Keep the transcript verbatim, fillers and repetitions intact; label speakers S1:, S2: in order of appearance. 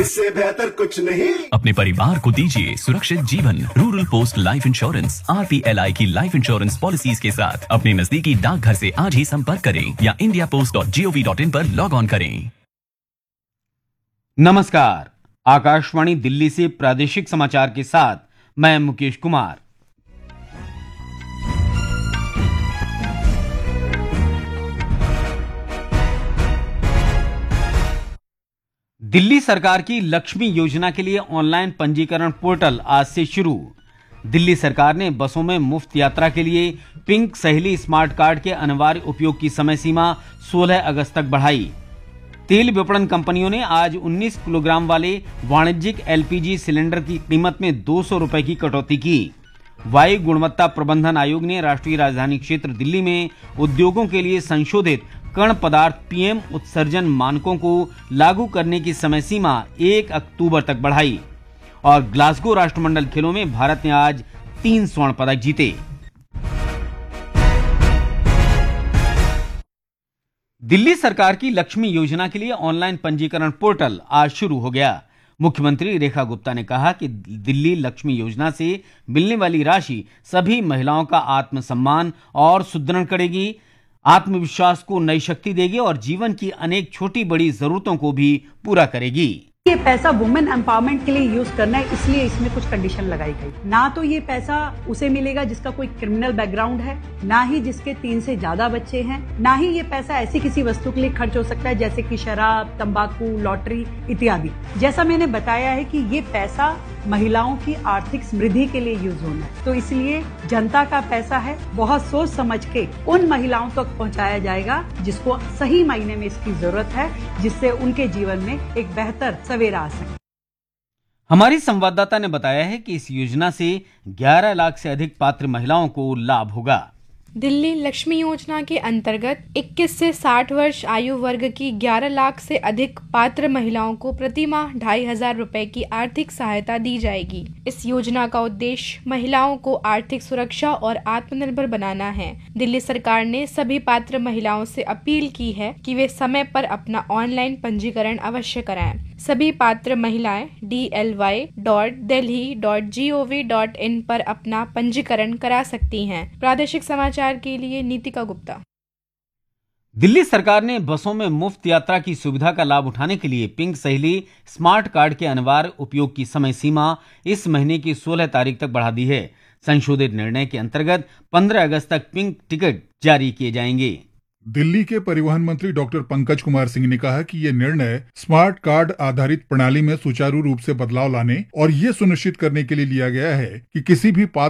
S1: इससे बेहतर कुछ नहीं।
S2: अपने परिवार को दीजिए सुरक्षित जीवन। Rural post life insurance R P L I की लाइफ इंश्योरेंस पॉलिसीज के साथ अपने नजदीकी डाकघर से आज ही संपर्क करें या India post dot G O V dot in पर लॉग ऑन करें।
S3: नमस्कार, आकाशवाणी दिल्ली से प्रादेशिक समाचार के साथ मैं मुकेश कुमार। दिल्ली सरकार की लक्ष्मी योजना के लिए ऑनलाइन पंजीकरण पोर्टल आज से शुरू। दिल्ली सरकार ने बसों में मुफ्त यात्रा के लिए पिंक सहेली स्मार्ट कार्ड के अनिवार्य उपयोग की समय सीमा सोलह अगस्त तक बढ़ाई। तेल विपणन कंपनियों ने आज उन्नीस किलोग्राम वाले वाणिज्यिक एल पी जी सिलेंडर की कीमत में दो सौ रुपए की कटौती की। वायु गुणवत्ता प्रबंधन आयोग ने राष्ट्रीय राजधानी क्षेत्र दिल्ली में उद्योगों के लिए संशोधित कण पदार्थ पी एम उत्सर्जन मानकों को लागू करने की समय सीमा एक अक्टूबर तक बढ़ाई। और ग्लासगो राष्ट्रमंडल खेलों में भारत ने आज तीन स्वर्ण पदक जीते। दिल्ली सरकार की लक्ष्मी योजना के लिए ऑनलाइन पंजीकरण पोर्टल आज शुरू हो गया। मुख्यमंत्री रेखा गुप्ता ने कहा कि दिल्ली लक्ष्मी योजना से मिलने वाली राशि सभी महिलाओं का आत्मसम्मान और सुदृढ़ करेगी, आत्मविश्वास को नई शक्ति देगी और जीवन की अनेक छोटी बड़ी जरूरतों को भी पूरा करेगी।
S4: ये पैसा वुमेन एम्पावरमेंट के लिए यूज करना है, इसलिए इसमें कुछ कंडीशन लगाई गई। ना तो ये पैसा उसे मिलेगा जिसका कोई क्रिमिनल बैकग्राउंड है, ना ही जिसके तीन से ज्यादा बच्चे हैं, ना ही ये पैसा ऐसी किसी वस्तु के लिए खर्च हो सकता है जैसे कि शराब, तंबाकू, लॉटरी इत्यादि। जैसा मैंने बताया है कि ये पैसा महिलाओं की आर्थिक समृद्धि के लिए यूज होना है, तो इसलिए जनता का पैसा है, बहुत सोच समझ के उन महिलाओं तक पहुंचाया जाएगा जिसको सही मायने में इसकी जरूरत है, जिससे उनके जीवन में एक बेहतर सवेरा आ सके।
S3: हमारी संवाददाता ने बताया है कि इस योजना से ग्यारह लाख से अधिक पात्र महिलाओं को लाभ होगा।
S5: दिल्ली लक्ष्मी योजना के अंतर्गत इक्कीस से साठ वर्ष आयु वर्ग की ग्यारह लाख से अधिक पात्र महिलाओं को प्रति माह ढाई हजार रुपए की आर्थिक सहायता दी जाएगी। इस योजना का उद्देश्य महिलाओं को आर्थिक सुरक्षा और आत्मनिर्भर बनाना है। दिल्ली सरकार ने सभी पात्र महिलाओं से अपील की है कि वे समय पर अपना ऑनलाइन पंजीकरण अवश्य कराएं। सभी पात्र महिलाएं D L Y dot Delhi dot G O V dot in पर अपना पंजीकरण करा सकती हैं। प्रादेशिक समाचार के लिए नीतिका गुप्ता।
S3: दिल्ली सरकार ने बसों में मुफ्त यात्रा की सुविधा का लाभ उठाने के लिए पिंक सहेली स्मार्ट कार्ड के अनिवार्य उपयोग की समय सीमा इस महीने की सोलह तारीख तक बढ़ा दी है। संशोधित निर्णय के अंतर्गत पंद्रह अगस्त तक पिंक टिकट जारी किए जाएंगे।
S6: दिल्ली के परिवहन मंत्री डॉक्टर पंकज कुमार सिंह ने कहा कि ये निर्णय स्मार्ट कार्ड आधारित प्रणाली में सुचारू रूप से बदलाव लाने और ये सुनिश्चित करने के लिए लिया गया है कि किसी भी पात्र